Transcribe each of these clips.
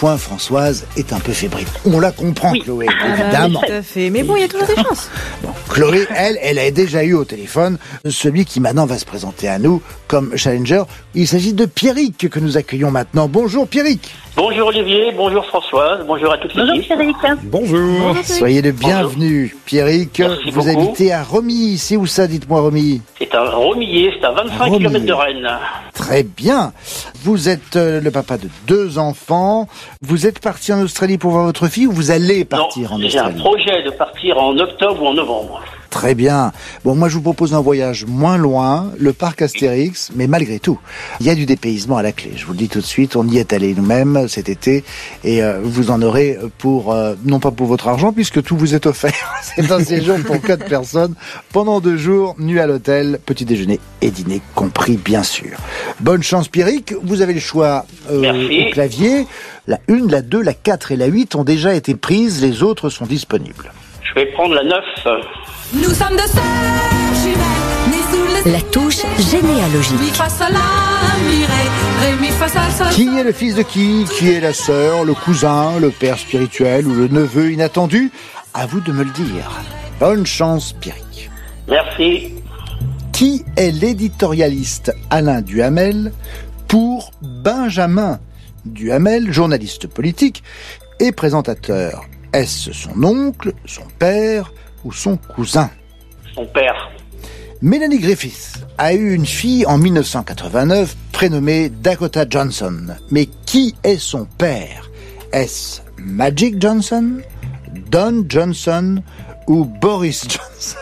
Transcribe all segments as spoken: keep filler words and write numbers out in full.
point, Françoise est un peu fébrile. On la comprend, oui. Chloé, ah évidemment. Bah, tout à fait. Mais bon, il y a toujours des chances. Bon, Chloé, elle, elle a déjà eu au téléphone celui qui maintenant va se présenter à nous comme challenger. Il s'agit de Pierrick que nous accueillons maintenant. Bonjour Pierrick. Bonjour Olivier, bonjour Françoise, bonjour à toutes les Bonjour Pierrick. Bonjour. Soyez le bienvenu. Pierrick, Merci vous beaucoup. habitez à Romilly. C'est où ça, dites-moi Romilly? C'est un Romillier, c'est à vingt-cinq kilomètres de Rennes. Très bien. Vous êtes euh, le papa de deux enfants. Vous êtes parti en Australie pour voir votre fille ou vous allez partir non, en j'ai Australie? un projet de partir en octobre ou en novembre. Très bien. Bon, moi, je vous propose un voyage moins loin, le parc Astérix, mais malgré tout, il y a du dépaysement à la clé. Je vous le dis tout de suite, on y est allé nous-mêmes cet été, et euh, vous en aurez pour, euh, non pas pour votre argent, puisque tout vous est offert. C'est un séjour pour quatre personnes, pendant deux jours, nuit à l'hôtel, petit déjeuner et dîner compris, bien sûr. Bonne chance, Pierrick. Vous avez le choix euh, au clavier. La une, la deux, la quatre et la huit ont déjà été prises, les autres sont disponibles. Je vais prendre la neuf. Nous sommes deux sœurs jumelles, nées sous le... La touche généalogique. Mi face à la mi ré, ré mi face à sol. Qui est le fils de qui? Qui est la sœur, le cousin, le père spirituel ou le neveu inattendu? À vous de me le dire. Bonne chance, Pierrick. Merci. Qui est l'éditorialiste Alain Duhamel pour Benjamin Duhamel, journaliste politique et présentateur? Est-ce son oncle, son père ou son cousin? Son père. Melanie Griffith a eu une fille en mille neuf cent quatre-vingt-neuf prénommée Dakota Johnson. Mais qui est son père? Est-ce Magic Johnson, Don Johnson ou Boris Johnson?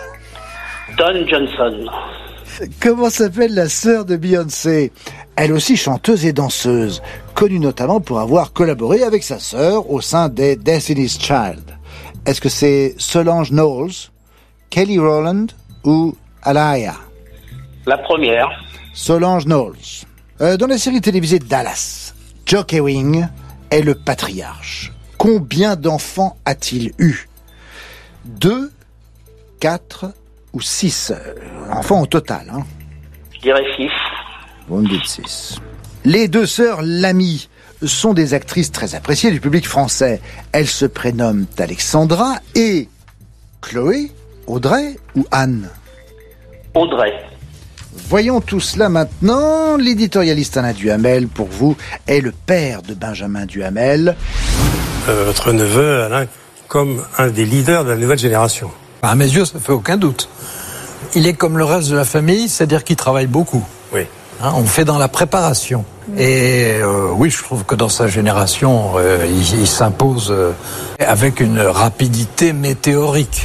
Don Johnson. Comment s'appelle la sœur de Beyoncé? Elle aussi chanteuse et danseuse, connue notamment pour avoir collaboré avec sa sœur au sein des Destiny's Child. Est-ce que c'est Solange Knowles, Kelly Rowland ou Alaya? La première. Solange Knowles. Euh, dans la série télévisée Dallas, Jock Ewing est le patriarche. Combien d'enfants a-t-il eu? Deux, quatre ou six enfants au total, hein? Je dirais six. Vous me dites six. Les deux sœurs Lamy sont des actrices très appréciées du public français. Elles se prénomment Alexandra et Chloé, Audrey ou Anne? Audrey. Voyons tout cela maintenant. L'éditorialiste Alain Duhamel, pour vous, est le père de Benjamin Duhamel. Euh, votre neveu, Alain, comme un des leaders de la nouvelle génération. À mes yeux, ça fait aucun doute. Il est comme le reste de la famille, c'est-à-dire qu'il travaille beaucoup. Oui. Hein, on fait dans la préparation. Et euh, oui, je trouve que dans sa génération, euh, il, il s'impose euh, avec une rapidité météorique.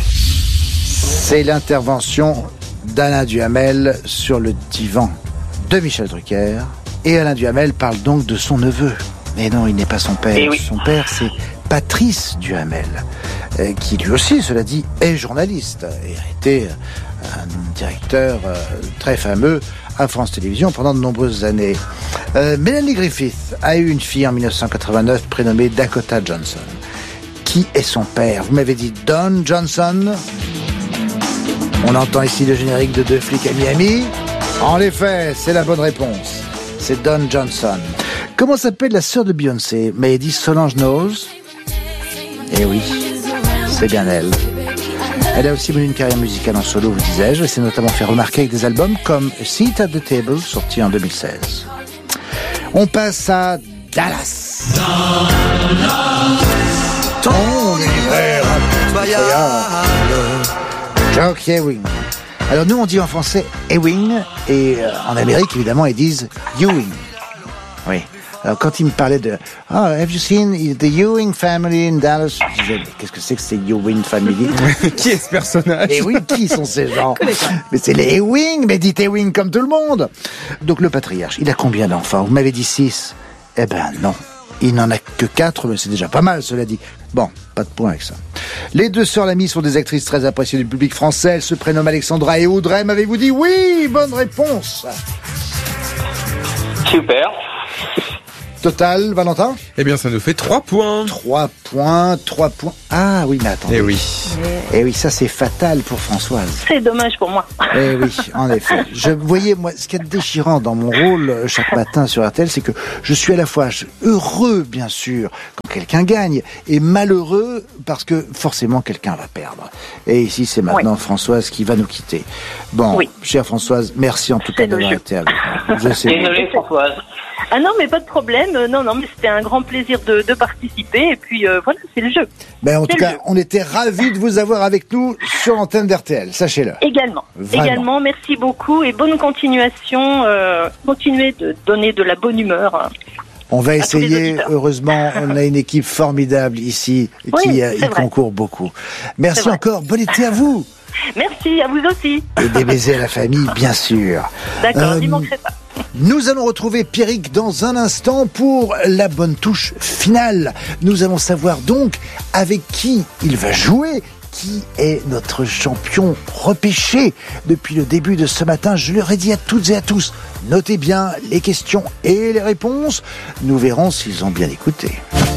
C'est l'intervention d'Alain Duhamel sur le divan de Michel Drucker. Et Alain Duhamel parle donc de son neveu. Mais non, il n'est pas son père. Oui. Son père, c'est Patrice Duhamel, euh, qui lui aussi, cela dit, est journaliste et a été un directeur euh, très fameux à France Télévisions pendant de nombreuses années. Euh, Melanie Griffith a eu une fille en mille neuf cent quatre-vingt-neuf prénommée Dakota Johnson. Qui est son père? Vous m'avez dit Don Johnson. On entend ici le générique de Deux flics à Miami. En effet, c'est la bonne réponse. C'est Don Johnson. Comment s'appelle la sœur de Beyoncé? Vous m'avez dit Solange Knowles. Eh oui, c'est bien elle. Elle a aussi mené une carrière musicale en solo, vous disais-je, et s'est notamment fait remarquer avec des albums comme A Seat at the Table, sorti en deux mille seize. On passe à Dallas. Ton univers incroyable. Jock Ewing. Alors nous, on dit en français Ewing, et euh, en Amérique, évidemment, ils disent Ewing. Oui. Alors, quand il me parlait de « Oh, have you seen the Ewing family in Dallas ?» Je disais « Qu'est-ce que c'est que c'est Ewing family ?» Qui est ce personnage? Et oui, qui sont ces gens? Mais c'est les Ewing, mais dites Ewing comme tout le monde. Donc le patriarche, il a combien d'enfants? Vous m'avez dit six. Eh ben non, il n'en a que quatre, mais c'est déjà pas mal, cela dit. Bon, pas de point avec ça. Les deux sœurs Lamy sont des actrices très appréciées du public français. Elles se prénomment Alexandra et Audrey. M'avez-vous dit oui? Bonne réponse. Super. Total, Valentin? Eh bien, ça nous fait trois points. Trois points, trois points. Ah oui, mais attendez. Eh oui. Eh oui, ça c'est fatal pour Françoise. C'est dommage pour moi. Eh oui, en effet. Je, vous voyez, moi, ce qui est déchirant dans mon rôle euh, chaque matin sur R T L, c'est que je suis à la fois heureux, bien sûr, quand quelqu'un gagne, et malheureux parce que forcément quelqu'un va perdre. Et ici, c'est maintenant oui. Françoise qui va nous quitter. Bon, oui. chère Françoise, merci en tout cas d'avoir été avec nous. Je sais. Désolé, Françoise. Ah non, mais pas de problème. Non, non, mais c'était un grand plaisir de, de participer. Et puis euh, voilà, c'est le jeu. Ben, en c'est tout cas, jeu. On était ravis de vous avoir avec nous sur l'antenne d'R T L. Sachez-le. Également. Vraiment. Également, merci beaucoup et bonne continuation. Euh, continuez de donner de la bonne humeur. Hein. On va essayer, heureusement, on a une équipe formidable ici oui, qui euh, y vrai. concourt beaucoup. Merci encore, bon été à vous. Merci, à vous aussi. Et des baisers à la famille, bien sûr. D'accord, euh, n'y manquerai pas. Nous allons retrouver Pierrick dans un instant pour la bonne touche finale. Nous allons savoir donc avec qui il va jouer. Qui est notre champion repêché depuis le début de ce matin? Je leur ai dit à toutes et à tous, notez bien les questions et les réponses. Nous verrons s'ils ont bien écouté.